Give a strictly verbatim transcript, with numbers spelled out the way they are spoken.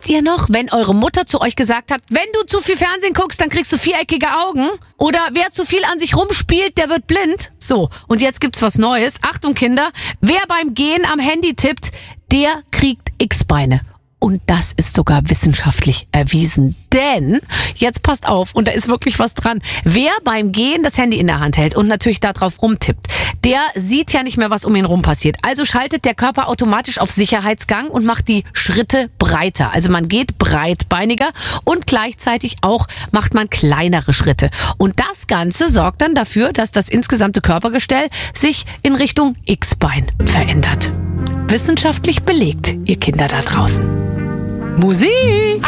Wisst ihr noch, wenn eure Mutter zu euch gesagt hat, wenn du zu viel Fernsehen guckst, dann kriegst du viereckige Augen? Oder wer zu viel an sich rumspielt, der wird blind? So, und jetzt gibt's was Neues. Achtung Kinder, wer beim Gehen am Handy tippt, der kriegt X-Beine. Und das ist sogar wissenschaftlich erwiesen. Denn, jetzt passt auf, und da ist wirklich was dran, wer beim Gehen das Handy in der Hand hält und natürlich da drauf rumtippt, der sieht ja nicht mehr, was um ihn rum passiert. Also schaltet der Körper automatisch auf Sicherheitsgang und macht die Schritte breiter. Also man geht breitbeiniger und gleichzeitig auch macht man kleinere Schritte. Und das Ganze sorgt dann dafür, dass das insgesamte Körpergestell sich in Richtung X-Bein verändert. Wissenschaftlich belegt, ihr Kinder da draußen. Musik!